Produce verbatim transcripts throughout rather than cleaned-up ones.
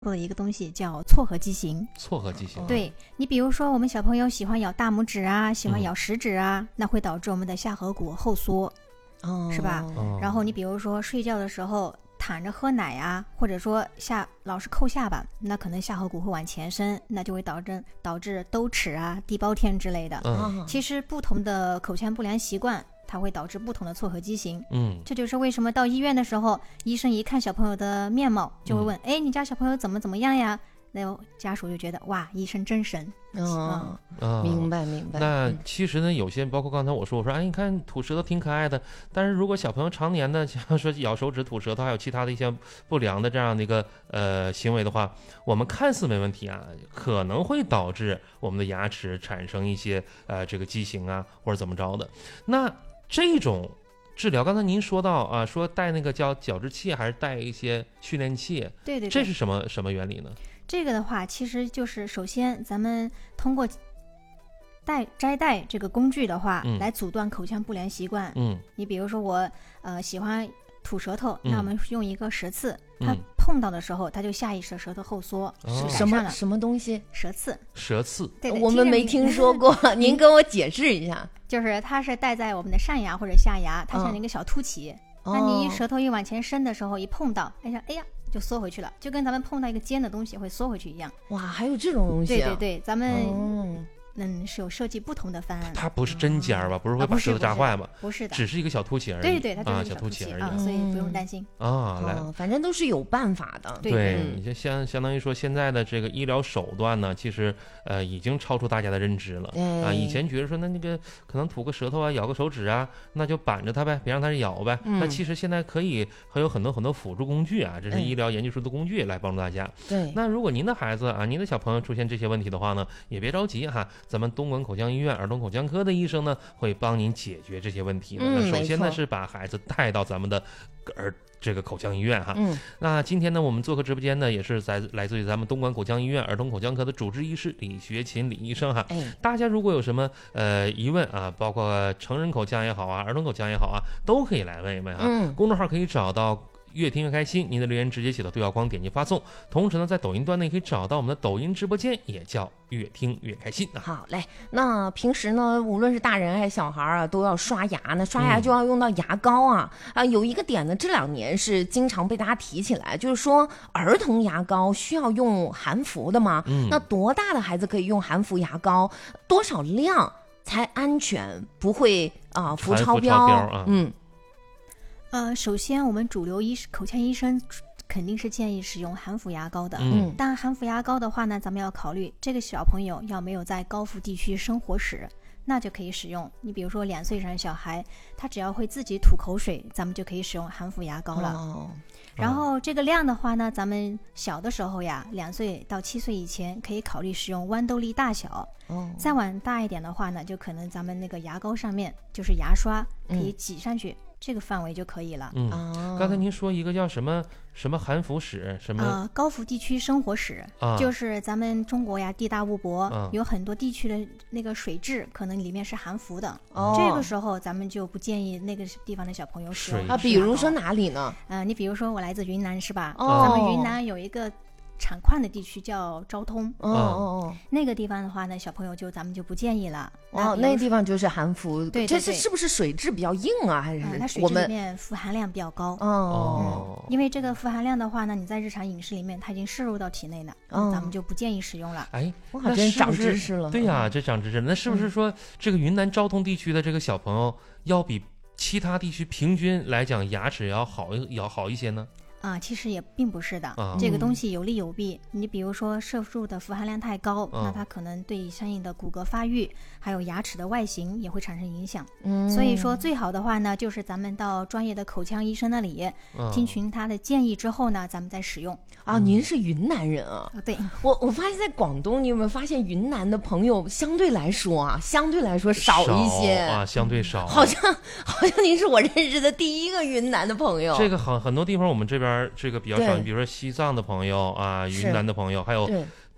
的一个东西叫错颌畸形。 错颌畸形， 对，你比如说我们小朋友喜欢咬大拇指啊，喜欢咬食指啊，嗯、那会导致我们的下颌骨后缩， 哦、 是吧、 哦？ 然后你比如说睡觉的时候躺着喝奶啊，或者说下老是扣下巴，那可能下颌骨会往前伸，那就会导致导致兜齿啊、地包天之类的。 嗯， 其实不同的口腔不良习惯，它会导致不同的错颌畸形。 嗯， 这就是为什么到医院的时候，医生一看小朋友的面貌，就会问：哎、嗯，你家小朋友怎么怎么样呀？那家属就觉得哇，医生真神。 哦、 嗯， 明白明白。 那其实呢，有些包括刚才我说，我说哎，你看吐舌头挺可爱的，但是如果小朋友常年的像说咬手指、吐舌头，还有其他的一些不良的这样的一个呃行为的话，我们看似没问题啊，可能会导致我们的牙齿产生一些呃这个畸形啊，或者怎么着的。那这种治疗，刚才您说到啊，说带那个叫矫治器，还是带一些训练器？ 对对对， 这是什么什么原理呢？ 这个的话，其实就是首先咱们通过带摘带这个工具的话、嗯，来阻断口腔不良习惯。 嗯， 你比如说我呃喜欢吐舌头， 嗯、 那我们用一个舌刺，它碰到的时候，它就下意识舌头后缩， 哦、 什么什么东西？ 舌刺。 舌刺， 对对， 我们没听说过，您跟我解释一下。 就是它是戴在我们的上牙或者下牙，它像一个小凸起。那、嗯、你一舌头一往前伸的时候，一碰到，哎呀，哎呀。就缩回去了，就跟咱们碰到一个尖的东西会缩回去一样。 哇，还有这种东西、啊？ 对对对，咱们嗯、哦、是有设计不同的方案。 它不是针尖吧？不是会把舌头扎坏吗？ 不是的， 只是一个小凸起而已。 对对，它就是啊小凸起而已、 啊，所以不用担心啊。来、 哦，反正都是有办法的。 对， 对你就相相当于说，现在的这个医疗手段呢，其实呃已经超出大家的认知了、 哎、 啊。以前觉得说，那那个可能吐个舌头啊，咬个手指啊，那就板着它呗，别让它咬呗。 嗯、 那其实现在可以还有很多很多辅助工具啊，这是医疗研究出的工具来帮助大家。 对， 那如果您的孩子啊，您的小朋友出现这些问题的话呢，也别着急哈，咱们东莞口腔医院儿童口腔科的医生呢，会帮您解决这些问题的。 嗯、 那首先呢是把孩子带到咱们的儿这个口腔医院哈。 嗯， 那今天呢，我们做客直播间呢，也是在来自于咱们东莞口腔医院儿童口腔科的主治医师李学勤李医生哈。 哎， 大家如果有什么呃疑问啊，包括成人口腔也好啊，儿童口腔也好啊，都可以来问一问哈。 嗯， 公众号可以找到越听越开心，您的留言直接写到对话框，点击发送。同时呢，在抖音端呢也可以找到我们的抖音直播间，也叫越听越开心啊。 好嘞，那平时呢，无论是大人还是小孩啊，都要刷牙呢，刷牙就要用到牙膏啊、嗯、啊，有一个点呢，这两年是经常被大家提起来，就是说儿童牙膏需要用含氟的吗？ 嗯， 那多大的孩子可以用含氟牙膏？多少量才安全，不会啊氟超标？ 超标啊， 嗯。 呃，首先我们主流医口腔医生肯定是建议使用含氟牙膏的。 嗯， 但含氟牙膏的话呢，咱们要考虑这个小朋友要没有在高氟地区生活史，那就可以使用。你比如说两岁以上的小孩，他只要会自己吐口水，咱们就可以使用含氟牙膏了。 哦， 然后这个量的话呢，咱们小的时候呀，两岁到七岁以前可以考虑使用豌豆粒大小。 哦， 再往大一点的话呢，就可能咱们那个牙膏上面就是牙刷可以挤上去。嗯，这个范围就可以了。 嗯，刚才您说一个叫什么什么含氟史，什么呃高氟地区生活史、啊，就是咱们中国呀，地大物博、啊，有很多地区的那个水质可能里面是含氟的。哦，这个时候咱们就不建议那个地方的小朋友使用。 啊，比如说哪里呢？ 呃，你比如说我来自云南是吧？ 哦， 咱们云南有一个产矿的地区叫昭通。 哦哦， 那个地方的话呢，小朋友就咱们就不建议了。 哦，那个地方就是含氟。 对， 这是是不是水质比较硬啊？还是嗯、它水质里面氟含量比较高。 哦、 嗯，因为这个氟含量的话呢，你在日常饮食里面它已经摄入到体内了，哦、咱们就不建议使用了。 哎， 哇，真长知识了。 对呀、啊，这长知识了。那是不是说、嗯、这个云南昭通地区的这个小朋友要比其他地区平均来讲牙齿要好要好一些呢？ 啊，其实也并不是的、 啊， 这个东西有利有弊。你比如说摄入的氟含量太高、 啊， 那它可能对相应的骨骼发育，还有牙齿的外形也会产生影响。 嗯， 所以说最好的话呢，就是咱们到专业的口腔医生那里、 啊、 听取他的建议之后呢，咱们再使用。 啊，您是云南人啊？ 啊对， 我我发现在广东，你有没有发现云南的朋友相对来说啊，相对来说少一些啊，相对少， 好像好像您是我认识的第一个云南的朋友。 这个很很多地方我们这边这个比较少，你比如说西藏的朋友啊，云南的朋友，还有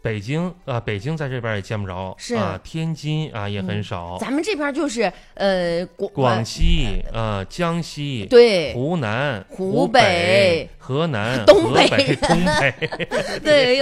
北京啊、呃，北京在这边也见不着， 是啊，天津啊也很少。 嗯、咱们这边就是呃广广西啊、呃，江西， 对， 湖南、 湖北、河南、 东北、 河北、东北， 对。